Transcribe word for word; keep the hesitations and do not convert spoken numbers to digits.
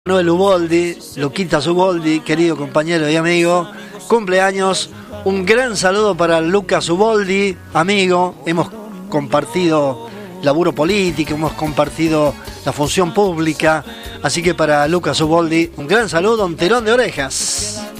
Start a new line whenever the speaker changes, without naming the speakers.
Manuel Uboldi, Luquitas Uboldi, querido compañero y amigo, cumpleaños. Un gran saludo para Lucas Uboldi, amigo. Hemos compartido laburo político, hemos compartido la función pública. Así que para Lucas Uboldi, un gran saludo, un tirón de orejas.